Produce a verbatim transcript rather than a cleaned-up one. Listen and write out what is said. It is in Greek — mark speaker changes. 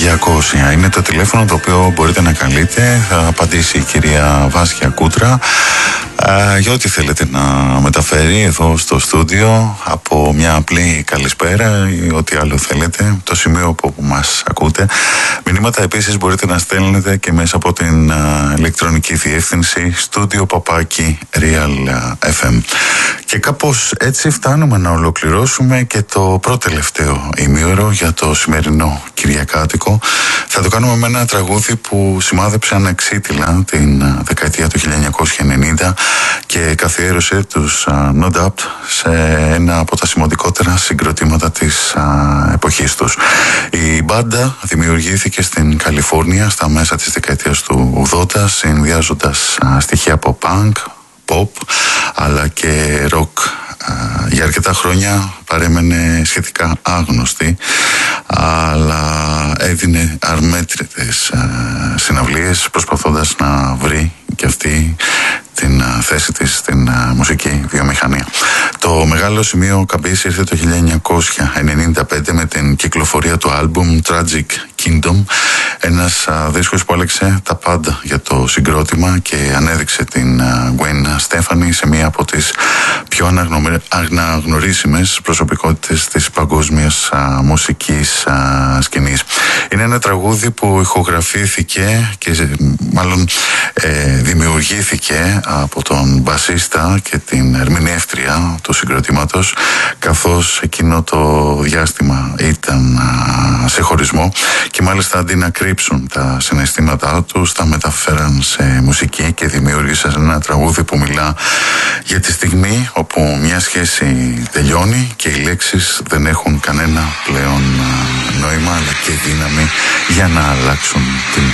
Speaker 1: διακόσια είναι το τηλέφωνο το οποίο μπορείτε να καλείτε. Θα απαντήσει η κυρία Βάσια Κούτρα ε, για ό,τι θέλετε να μεταφέρει εδώ στο στούντιο, από μια απλή καλησπέρα ή ό,τι άλλο θέλετε, το σημείο από που μας ακούτε. Μηνύματα επίσης μπορείτε να στέλνετε και μέσα από την uh, ηλεκτρονική διεύθυνση studio παπάκι real εφ εμ. Και κάπως έτσι φτάνουμε να ολοκληρώσουμε και το πρώτο τελευταίο ημίωρο για το σημερινό Κυριακάτικο. Θα το κάνουμε με ένα τραγούδι που σημάδεψε ανεξίτηλα την uh, δεκαετία του χίλια εννιακόσια ενενήντα και καθιέρωσε τους uh, No Doubt σε ένα από τα σημαντικότερα συγκροτήματα της uh, εποχής τους. Η μπάντα δημιουργήθηκε στην Καλιφόρνια στα μέσα της δεκαετίας του ογδόντα, συνδυάζοντας uh, στοιχεία από punk, pop αλλά και rock. Uh, για αρκετά χρόνια παρέμενε σχετικά άγνωστη, αλλά έδινε αρμέτρητες uh, συναυλίες προσπαθώντας να βρει και αυτή την uh, θέση της στην uh, μουσική βιομηχανία. Το μεγάλο σημείο καμπής ήρθε το χίλια εννιακόσια ενενήντα πέντε με την κυκλοφορία του άλμπουμ Tragic Kingdom, ένας uh, δίσκος που άλλαξε τα πάντα για το συγκρότημα και ανέδειξε την uh, Gwen Stefani σε μία από τις πιο αναγνωρίσιμες προσωπικότητες της παγκόσμιας uh, μουσικής uh, σκηνής. Είναι ένα τραγούδι που ηχογραφήθηκε και μάλλον ε, δημιουργήθηκε από τον μπασίστα και την ερμηνεύτρια του συγκροτήματος, καθώς εκείνο το διάστημα ήταν α, σε χωρισμό και μάλιστα αντί να κρύψουν τα συναισθήματά τους, τα μεταφέραν σε μουσική και δημιούργησαν ένα τραγούδι που μιλά για τη στιγμή όπου μια σχέση τελειώνει και οι λέξεις δεν έχουν κανένα πλέον α, νόημα αλλά και δύναμη για να αλλάξουν την